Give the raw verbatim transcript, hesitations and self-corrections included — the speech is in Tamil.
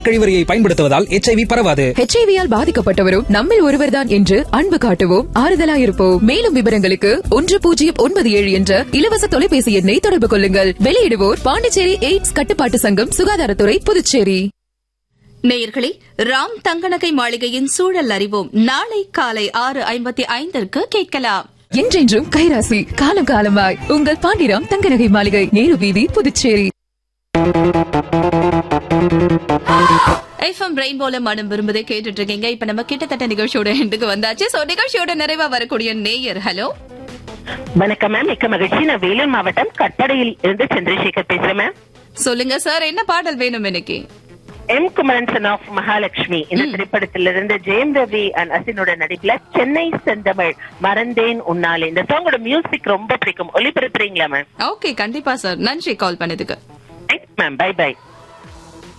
கழிவறையை பயன்படுத்துவதால் எச்ஐவி பரவாது. எச்ஐவியால் பாதிக்கப்பட்டவரும் நம்மில் ஒருவர்தான் என்று அன்பு காட்டுவோம், ஆறுதலாயிருப்போம். மேலும் விவரங்களுக்கு ஒன்று பூஜ்ஜியம் ஒன்பது ஏழு என்ற இலவச தொலைபேசி எண்ணை தொடர்பு கொள்ளுங்கள். வெளியிடுவோர் பாண்டிச்சேரி எய்ட்ஸ் கட்டுப்பாட்டு சங்கம், சுகாதாரத்துறை, புதுச்சேரி. நேயர்களே, ராம் தங்கநகை மாளிகையின் சூழல் அறிவோம் நாளை காலை ஆறு ஐம்பத்தி ஐந்திற்கு கேட்கலாம். என்றென்றும் கைராசி, காலம் காலமாய் உங்கள் பாண்டிராம் தங்கநகை மாளிகை, நேரு வீதி, புதுச்சேரி. எஃப்எம் ரெயின்போல மனம் விரும்புவதை கேட்டுட்டு இருக்கீங்க. இப்ப நம்ம கிட்டத்தட்ட நிகழ்ச்சியோட எண்டுக்கு வந்தாச்சு. சோ நிகழ்ச்சியோட நிறைவா வரக்கூடிய நேயர், ஹலோ வணக்கம் மேம், மிக்க மகிழ்ச்சி. நான் வேலூர் மாவட்டம் கட்படையில் இருந்து சந்திரசேகர் பேசுறேன் மேம். சொல்லுங்க சார், என்ன பாடல் வேணும் இன்னைக்கு? M Kumaran son of Mahalakshmi இந்த திரைப்படத்திலிருந்து ஜெயம் ரவி அண்ட் அசினோட நடிப்புல சென்னை செந்தமிழ் மறந்தேன் உன்னாலே இந்த சாங்கோட மியூசிக் ரொம்ப பிடிக்கும். ஒளிபரப்புறீங்களா மேம்? ஓகே, கண்டிப்பா சார். நன்றி கால் பண்ணதுக்கு. Ma'am, by by.